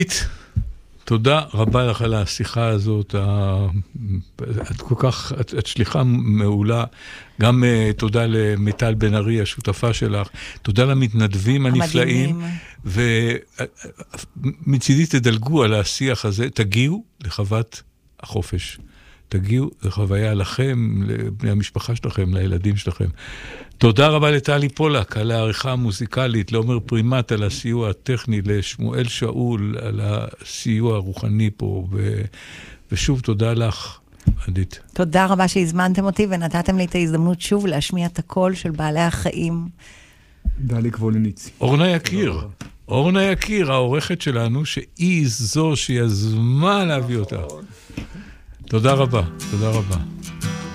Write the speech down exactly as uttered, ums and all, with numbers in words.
תודה רבה לך על השיחה הזאת, את כל כך, את, את שליחה מעולה, גם uh, תודה למיטל בן ארי, השותפה שלך, תודה למתנדבים הנפלאים, ומצידי תדלגו על השיח הזה, תגיעו לחוות החופש, תגיעו לחוויה לכם, לבני המשפחה שלכם, לילדים שלכם. תודה רבה לטלי פולק על העריכה המוזיקלית, לעומר פרימט על הסיוע הטכני, לשמואל שאול על הסיוע הרוחני פה, ו... ושוב תודה לך, עדית. תודה רבה שהזמנתם אותי ונתתם לי את ההזדמנות שוב להשמיע את הקול של בעלי החיים. דלי קבולניצי. אורנה יקיר, אורנה יקיר, העורכת שלנו, שהיא זו שיזמה להביא אותה. תודה רבה, תודה רבה.